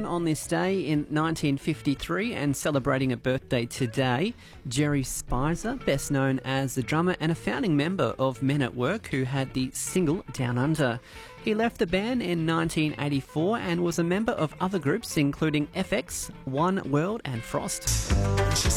on this day in 1953 and celebrating a birthday today, Jerry Spicer, best known as the drummer and a founding member of Men at Work, who had the single Down Under. He left the band in 1984 and was a member of other groups including FX, One World and Frost.